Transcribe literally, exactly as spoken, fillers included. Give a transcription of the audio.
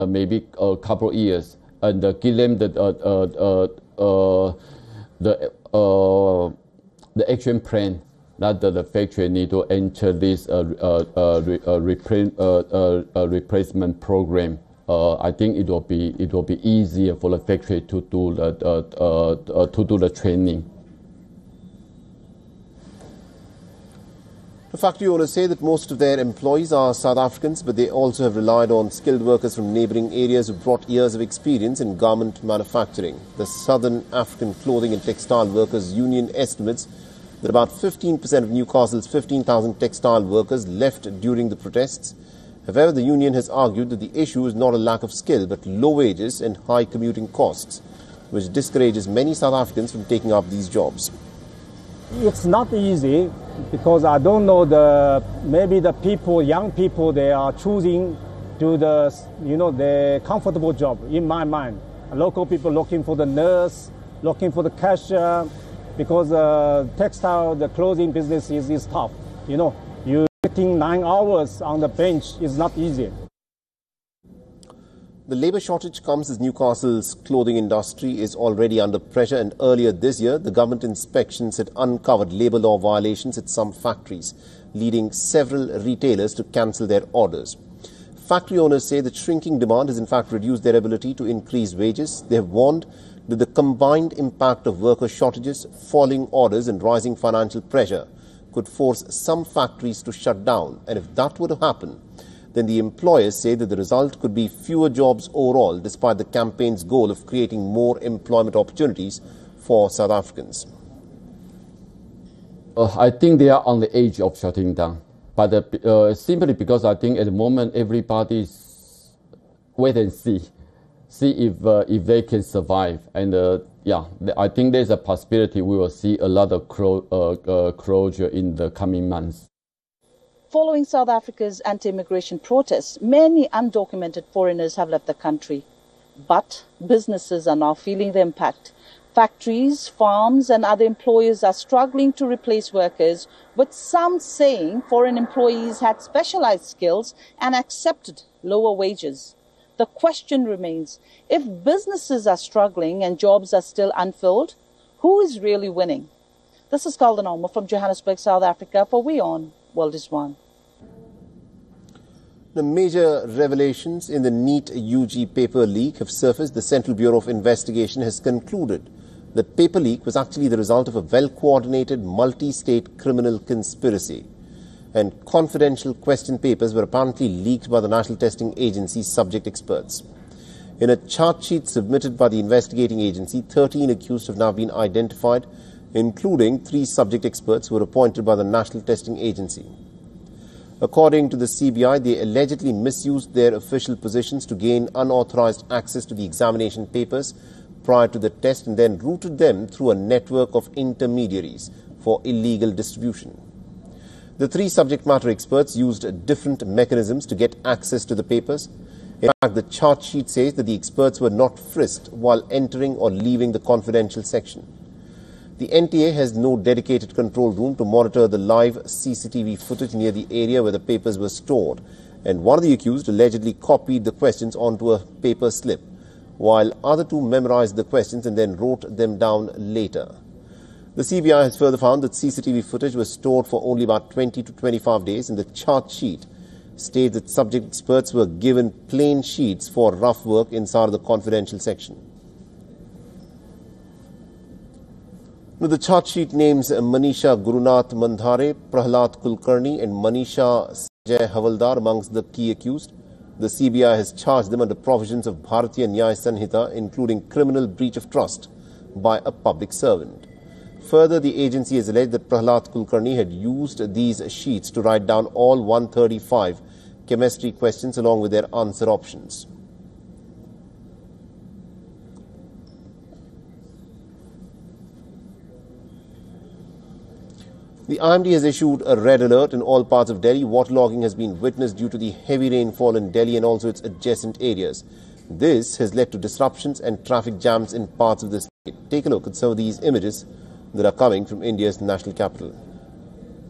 uh, maybe a couple of years, and uh, give them the uh, uh, uh, the uh, the action plan that the, the factory need to enter this uh, uh, uh, re, uh, repre uh, uh, uh, replacement program. Uh, I think it will be it will be easier for the factory to do the uh, uh, uh, to do the training. The factory owners say that most of their employees are South Africans, but they also have relied on skilled workers from neighbouring areas who brought years of experience in garment manufacturing. The Southern African Clothing and Textile Workers Union estimates that about fifteen percent of Newcastle's fifteen thousand textile workers left during the protests. However, the union has argued that the issue is not a lack of skill, but low wages and high commuting costs, which discourages many South Africans from taking up these jobs. It's not easy because I don't know the maybe the people, young people, they are choosing to the you know the comfortable job. In my mind, local people looking for the nurse, looking for the cashier, because uh, textile, the clothing business is, is tough. You know, you sitting nine hours on the bench is not easy. The labour shortage comes as Newcastle's clothing industry is already under pressure, and earlier this year, the government inspections had uncovered labour law violations at some factories, leading several retailers to cancel their orders. Factory owners say that shrinking demand has in fact reduced their ability to increase wages. They have warned that the combined impact of worker shortages, falling orders and rising financial pressure could force some factories to shut down, and if that were to happen, then the employers say that the result could be fewer jobs overall, despite the campaign's goal of creating more employment opportunities for South Africans. Uh, I think they are on the edge of shutting down, but uh, uh, simply because I think at the moment everybody is wait and see, see if uh, if they can survive, and uh, yeah, I think there's a possibility we will see a lot of clo uh, uh, closure in the coming months. Following South Africa's anti-immigration protests, many undocumented foreigners have left the country. But businesses are now feeling the impact. Factories, farms and other employers are struggling to replace workers, with some saying foreign employees had specialized skills and accepted lower wages. The question remains, if businesses are struggling and jobs are still unfilled, who is really winning? This is Calden Alma from Johannesburg, South Africa for WION World is One. The major revelations in the NEET U G paper leak have surfaced. The Central Bureau of Investigation has concluded that paper leak was actually the result of a well-coordinated multi-state criminal conspiracy, and confidential question papers were apparently leaked by the National Testing Agency's subject experts. In a chart sheet submitted by the investigating agency, thirteen accused have now been identified, including three subject experts who were appointed by the National Testing Agency. According to the C B I, they allegedly misused their official positions to gain unauthorized access to the examination papers prior to the test and then routed them through a network of intermediaries for illegal distribution. The three subject matter experts used different mechanisms to get access to the papers. In fact, the chart sheet says that the experts were not frisked while entering or leaving the confidential section. The N T A has no dedicated control room to monitor the live C C T V footage near the area where the papers were stored, and one of the accused allegedly copied the questions onto a paper slip, while other two memorized the questions and then wrote them down later. The C B I has further found that C C T V footage was stored for only about twenty to twenty-five days, and the chart sheet states that subject experts were given plain sheets for rough work inside of the confidential section. Now, the chart sheet names Manisha Gurunath Mandhare, Prahlad Kulkarni and Manisha Sanjay Havaldar amongst the key accused. The C B I has charged them under provisions of Bharatiya Nyaya Sanhita, including criminal breach of trust by a public servant. Further, the agency has alleged that Prahlad Kulkarni had used these sheets to write down all one hundred thirty-five chemistry questions along with their answer options. The I M D has issued a red alert in all parts of Delhi. Waterlogging has been witnessed due to the heavy rainfall in Delhi and also its adjacent areas. This has led to disruptions and traffic jams in parts of the state. Take a look at some of these images that are coming from India's national capital.